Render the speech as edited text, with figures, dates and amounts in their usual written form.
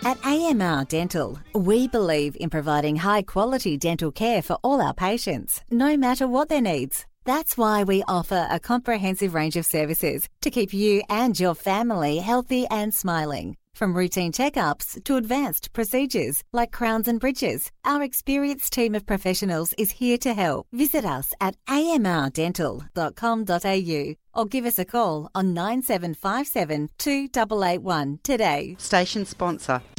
At AMR Dental, we believe in providing high-quality dental care for all our patients, no matter what their needs. That's why we offer a comprehensive range of services to keep you and your family healthy and smiling. From routine checkups to advanced procedures like crowns and bridges, our experienced team of professionals is here to help. Visit us at amrdental.com.au or give us a call on 9757 2881 today. Station sponsor,